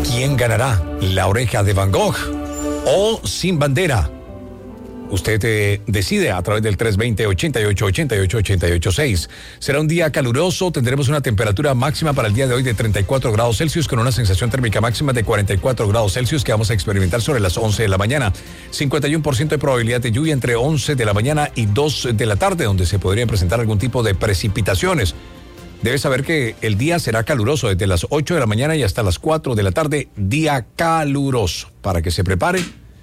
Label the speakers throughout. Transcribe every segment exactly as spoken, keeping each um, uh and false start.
Speaker 1: ¿Quién ganará? ¿La oreja de Van Gogh o Sin Bandera? Usted eh, decide a través del tres dos cero, ochenta y ocho, ochenta y ocho, ochenta y ocho seis. Será un día caluroso, tendremos una temperatura máxima para el día de hoy de treinta y cuatro grados Celsius con una sensación térmica máxima de cuarenta y cuatro grados Celsius que vamos a experimentar sobre las once de la mañana. cincuenta y uno por ciento de probabilidad de lluvia entre once de la mañana y dos de la tarde, donde se podrían presentar algún tipo de precipitaciones. Debes saber que el día será caluroso desde las ocho de la mañana y hasta las cuatro de la tarde, día caluroso, para que se prepare,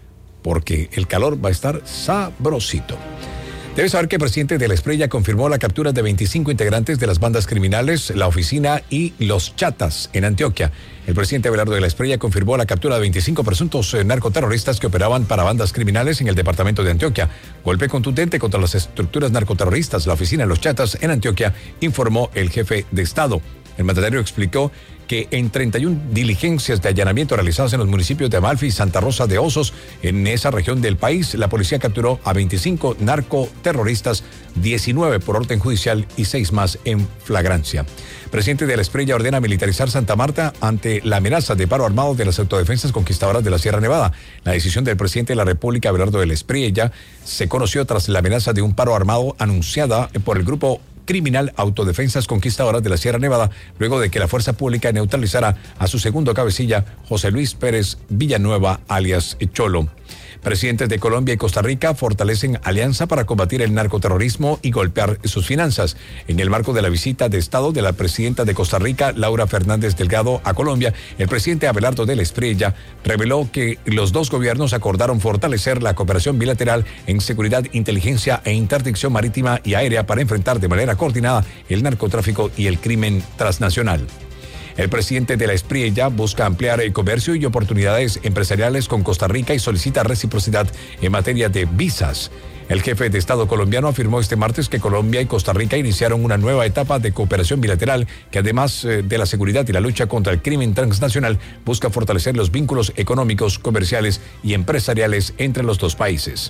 Speaker 1: porque el calor va a estar sabrosito. Debes saber que el presidente de la Espriella confirmó la captura de veinticinco integrantes de las bandas criminales, La Oficina y Los Chatas en Antioquia. El presidente Abelardo de la Espriella confirmó la captura de veinticinco presuntos narcoterroristas que operaban para bandas criminales en el departamento de Antioquia. Golpe contundente contra las estructuras narcoterroristas, La Oficina y Los Chatas en Antioquia, informó el jefe de Estado. El mandatario explicó que en treinta y una diligencias de allanamiento realizadas en los municipios de Amalfi y Santa Rosa de Osos, en esa región del país, la policía capturó a veinticinco narcoterroristas, diecinueve por orden judicial y seis más en flagrancia. Presidente de la Espriella ordena militarizar Santa Marta ante la amenaza de paro armado de las autodefensas conquistadoras de la Sierra Nevada. La decisión del presidente de la República, Abelardo de la Espriella, se conoció tras la amenaza de un paro armado anunciada por el grupo criminal Autodefensas Conquistadoras de la Sierra Nevada, luego de que la fuerza pública neutralizara a su segundo cabecilla, José Luis Pérez Villanueva, alias Cholo. Presidentes de Colombia y Costa Rica fortalecen alianza para combatir el narcoterrorismo y golpear sus finanzas. En el marco de la visita de Estado de la presidenta de Costa Rica, Laura Fernández Delgado, a Colombia, el presidente Abelardo de la Espriella reveló que los dos gobiernos acordaron fortalecer la cooperación bilateral en seguridad, inteligencia e interdicción marítima y aérea para enfrentar de manera coordinada el narcotráfico y el crimen transnacional. El presidente de la Espriella busca ampliar el comercio y oportunidades empresariales con Costa Rica y solicita reciprocidad en materia de visas. El jefe de Estado colombiano afirmó este martes que Colombia y Costa Rica iniciaron una nueva etapa de cooperación bilateral que, además de la seguridad y la lucha contra el crimen transnacional, busca fortalecer los vínculos económicos, comerciales y empresariales entre los dos países.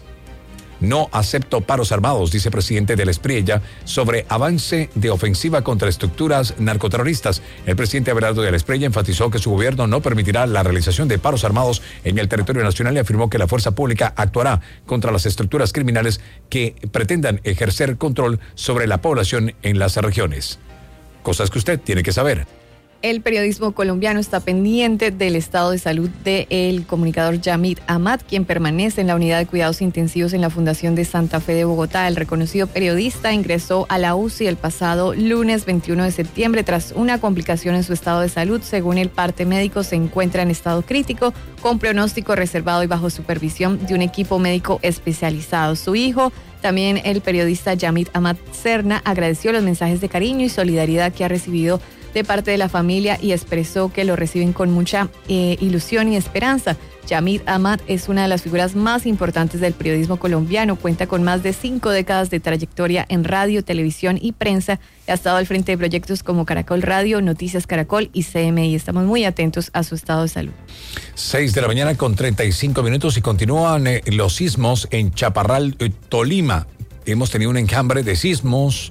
Speaker 1: No acepto paros armados, dice presidente de la Espriella, sobre avance de ofensiva contra estructuras narcoterroristas. El presidente Abelardo de la Espriella enfatizó que su gobierno no permitirá la realización de paros armados en el territorio nacional y afirmó que la fuerza pública actuará contra las estructuras criminales que pretendan ejercer control sobre la población en las regiones. Cosas que usted tiene que saber.
Speaker 2: El periodismo colombiano está pendiente del estado de salud del comunicador Yamid Amad, quien permanece en la unidad de cuidados intensivos en la Fundación de Santa Fe de Bogotá. El reconocido periodista ingresó a la U C I el pasado lunes veintiuno de septiembre tras una complicación en su estado de salud. Según el parte médico, se encuentra en estado crítico, con pronóstico reservado y bajo supervisión de un equipo médico especializado. Su hijo, también el periodista Yamid Amad Serna, agradeció los mensajes de cariño y solidaridad que ha recibido de parte de la familia y expresó que lo reciben con mucha eh, ilusión y esperanza. Yamid Amad es una de las figuras más importantes del periodismo colombiano, cuenta con más de cinco décadas de trayectoria en radio, televisión y prensa. Ha estado al frente de proyectos como Caracol Radio, Noticias Caracol y C M I. Estamos muy atentos a su estado de salud.
Speaker 1: Seis de la mañana con treinta y cinco minutos y continúan eh, los sismos en Chaparral, eh, Tolima. Hemos tenido un enjambre de sismos.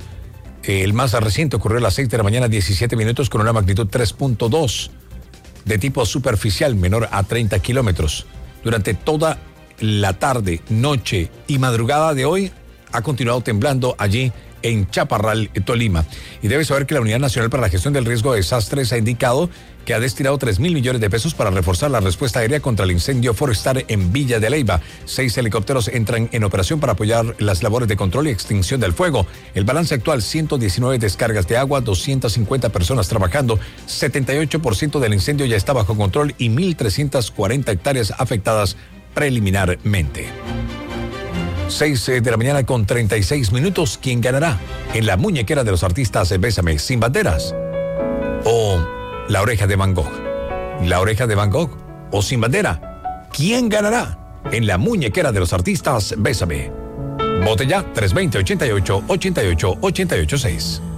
Speaker 1: El más reciente ocurrió a las seis de la mañana, diecisiete minutos, con una magnitud tres punto dos de tipo superficial, menor a treinta kilómetros. Durante toda la tarde, noche y madrugada de hoy ha continuado temblando allí en Chaparral, Tolima. Y debe saber que la Unidad Nacional para la Gestión del Riesgo de Desastres ha indicado que ha destinado tres mil millones de pesos para reforzar la respuesta aérea contra el incendio forestal en Villa de Leyva. Seis helicópteros entran en operación para apoyar las labores de control y extinción del fuego. El balance actual, ciento diecinueve descargas de agua, doscientas cincuenta personas trabajando, setenta y ocho por ciento del incendio ya está bajo control y mil trescientas cuarenta hectáreas afectadas preliminarmente. seis de la mañana con treinta y seis minutos. ¿Quién ganará en la muñequera de los artistas Bésame Sin Banderas o La Oreja de Van Gogh? ¿La Oreja de Van Gogh o Sin Bandera? ¿Quién ganará en la muñequera de los artistas Bésame? Vote ya, tres dos cero, ochenta y ocho, ochenta y ocho, ochenta y ocho seis.